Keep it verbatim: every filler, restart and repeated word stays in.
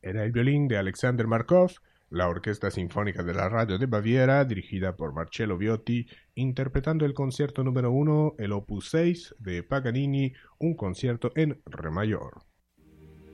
Era el violín de Alexander Markov, la Orquesta Sinfónica de la Radio de Baviera, dirigida por Marcello Viotti, interpretando el concierto número uno, el opus seis de Paganini, un concierto en re mayor.